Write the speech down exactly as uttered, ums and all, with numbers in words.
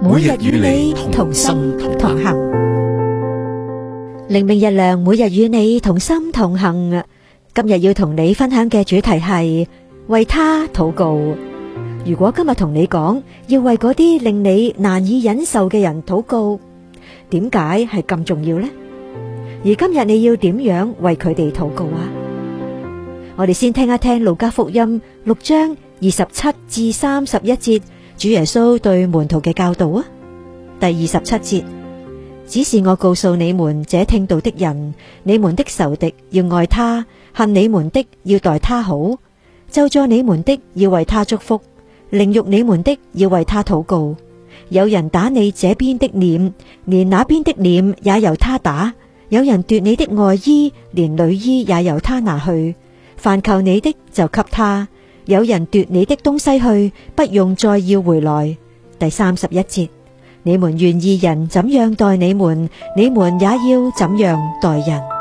每日與你同心同行。靈命日糧每日與你同心同行。今日要同你分享嘅主題係為他禱告。如果今日同你講要為嗰啲令你難以忍受嘅人禱告，點解係咁重要呢？而今日你要點樣為佢哋禱告啊？我哋先聽一聽路加福音六章二十七至三十一節，主耶穌對門徒嘅教導啊。第二十七節，只是我告訴你們這聽道的人，你們的仇敵要愛他，恨你們的要待他好，咒詛你們的要為他祝福，凌辱你們的要為他禱告。有人打你這邊的臉，連那邊的臉也由他打；有人奪你的外衣，連裡衣也由他拿去。凡求你的就給他，有人奪你的東西去，不用再要回來。第三十一節，你們願意人怎樣待你們，你們也要怎樣待人。